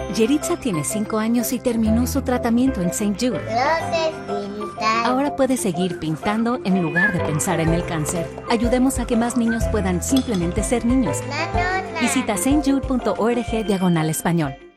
Yeritza tiene 5 años y terminó su tratamiento en St. Jude. Luces pintan. Ahora puede seguir pintando en lugar de pensar en el cáncer. Ayudemos a que más niños puedan simplemente ser niños. Nanona. Visita stjude.org/español.